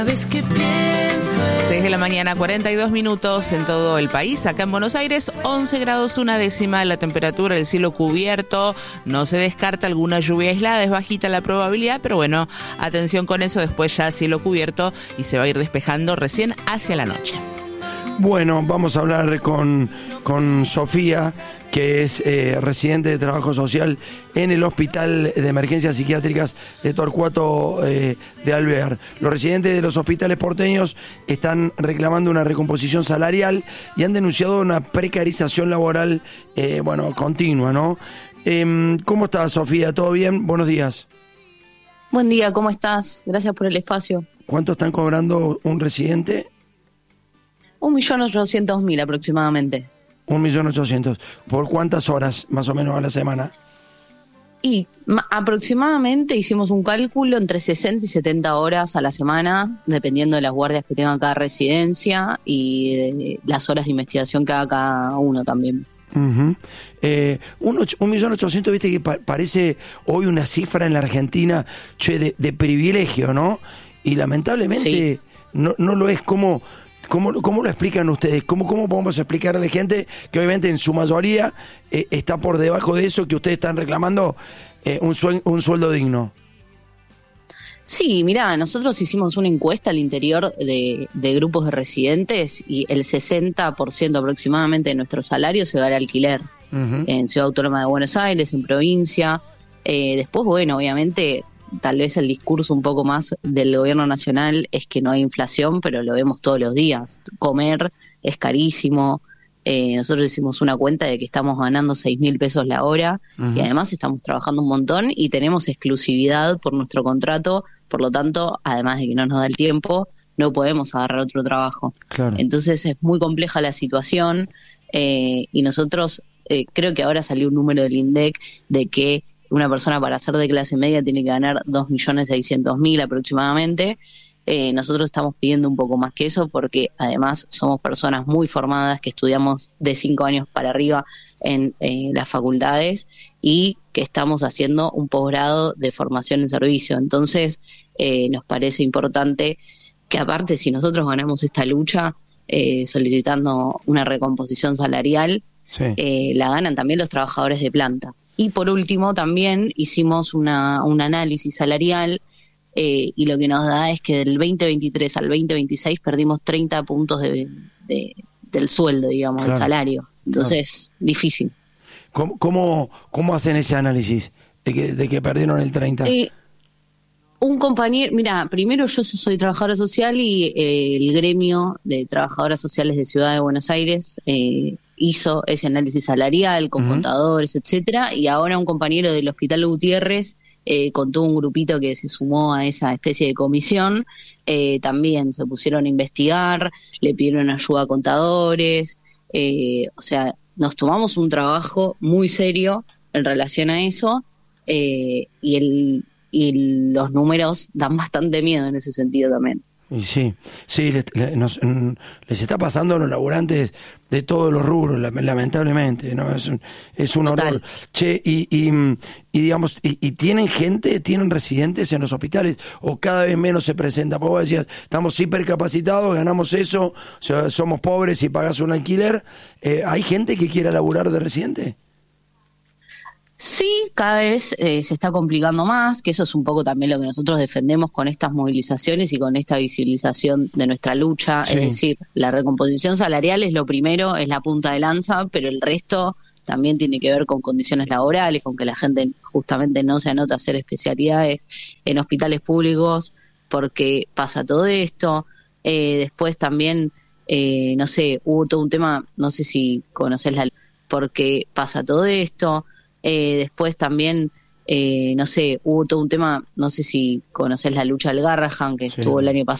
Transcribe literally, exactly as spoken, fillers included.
Sabes que pienso en... seis de la mañana, cuarenta y dos minutos en todo el país. Acá en Buenos Aires, once grados una décima la temperatura, el cielo cubierto. No se descarta alguna lluvia aislada, es bajita la probabilidad, pero bueno, atención con eso, después ya cielo cubierto y se va a ir despejando recién hacia la noche. Bueno, vamos a hablar con, con Sofía, que es eh, residente de Trabajo Social en el Hospital de Emergencias Psiquiátricas de Torcuato eh, de Alvear. Los residentes de los hospitales porteños están reclamando una recomposición salarial y han denunciado una precarización laboral, eh, bueno, continua, ¿no? Eh, ¿Cómo estás, Sofía? ¿Todo bien? Buenos días. Buen día, ¿cómo estás? Gracias por el espacio. ¿Cuánto están cobrando un residente? Un millón ochocientos mil aproximadamente. Un millón ochocientos. ¿Por cuántas horas más o menos a la semana? Y ma- aproximadamente hicimos un cálculo entre sesenta y setenta horas a la semana, dependiendo de las guardias que tenga cada residencia y de las horas de investigación que haga cada uno también. Uh-huh. Eh, un, och- un millón ochocientos, viste que pa- parece hoy una cifra en la Argentina, che, de, de privilegio, ¿no? Y lamentablemente Sí. no, no lo es. como... ¿Cómo, ¿Cómo lo explican ustedes? ¿Cómo, ¿Cómo podemos explicar a la gente que obviamente en su mayoría eh, está por debajo de eso que ustedes están reclamando, eh, un, suel- un sueldo digno? Sí, mirá, nosotros hicimos una encuesta al interior de, de grupos de residentes y el sesenta por ciento aproximadamente de nuestro salario se va al alquiler. Uh-huh. En Ciudad Autónoma de Buenos Aires, en provincia. Eh, después, bueno, obviamente, tal vez el discurso un poco más del gobierno nacional es que no hay inflación, pero lo vemos todos los días. Comer es carísimo. Eh, nosotros hicimos una cuenta de que estamos ganando seis mil pesos la hora. Uh-huh. Y además estamos trabajando un montón y tenemos exclusividad por nuestro contrato. Por lo tanto, además de que no nos da el tiempo, no podemos agarrar otro trabajo. Claro. Entonces es muy compleja la situación eh, y nosotros, eh, creo que ahora salió un número del INDEC de que una persona para ser de clase media tiene que ganar dos millones seiscientos mil aproximadamente. Eh, nosotros estamos pidiendo un poco más que eso porque además somos personas muy formadas que estudiamos de cinco años para arriba en eh, las facultades y que estamos haciendo un posgrado de formación en servicio. Entonces eh, nos parece importante que aparte si nosotros ganamos esta lucha eh, solicitando una recomposición salarial, Sí. eh, la ganan también los trabajadores de planta. Y por último también hicimos una, un análisis salarial eh, y lo que nos da es que del veinte veintitrés al veinte veintiséis perdimos treinta puntos de, de, del sueldo, digamos, Claro. del salario. Entonces, claro. Difícil. ¿Cómo, cómo, ¿Cómo hacen ese análisis de que, de que perdieron el treinta? Eh, un compañero, mira, primero yo soy trabajadora social y eh, el gremio de trabajadoras sociales de Ciudad de Buenos Aires eh, hizo ese análisis salarial con uh-huh. contadores, etcétera, y ahora un compañero del Hospital Gutiérrez eh, con todo un grupito que se sumó a esa especie de comisión, eh, también se pusieron a investigar, le pidieron ayuda a contadores, eh, o sea, nos tomamos un trabajo muy serio en relación a eso, eh, y el y los números dan bastante miedo en ese sentido también. Y sí, sí, les, nos, les está pasando a los laburantes de todos los rubros, lamentablemente, ¿no? Es un, es un horror. Che, y, y, y digamos, y, y tienen gente, tienen residentes en los hospitales, o cada vez menos se presenta. Porque vos decías, estamos hipercapacitados, ganamos eso, o sea, somos pobres y pagas un alquiler. Eh, ¿Hay gente que quiera laburar de residente? Sí, cada vez eh, se está complicando más, que eso es un poco también lo que nosotros defendemos con estas movilizaciones y con esta visibilización de nuestra lucha. Sí. Es decir, la recomposición salarial es lo primero, es la punta de lanza, pero el resto también tiene que ver con condiciones laborales, con que la gente justamente no se anota a hacer especialidades en hospitales públicos porque pasa todo esto. Eh, después también, eh, no sé, hubo todo un tema, no sé si conocés la... porque pasa todo esto. Eh, después también, eh, no sé, hubo todo un tema, no sé si conocés la lucha del Garrahan, que sí. estuvo el año pasado.